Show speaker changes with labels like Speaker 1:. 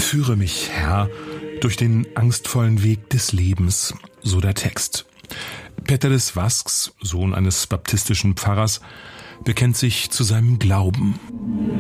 Speaker 1: Führe mich, Herr, durch den angstvollen Weg des Lebens, so der Text. Peter des Vasks, Sohn eines baptistischen Pfarrers, bekennt sich zu seinem Glauben.